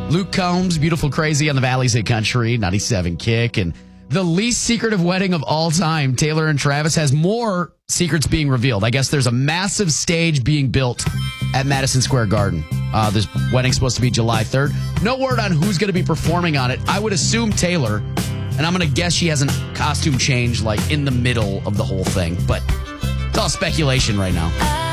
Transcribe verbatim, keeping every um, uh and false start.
Luke Combs, Beautiful Crazy on the Valley's Hit Country, ninety-seven Kick. And the least secretive wedding of all time, Taylor and Travis, has more secrets being revealed. I guess there's a massive stage being built at Madison Square Garden. Uh, this wedding's supposed to be July third. No word on who's going to be performing on it. I would assume Taylor, and I'm going to guess she has a costume change like in the middle of the whole thing. But it's all speculation right now.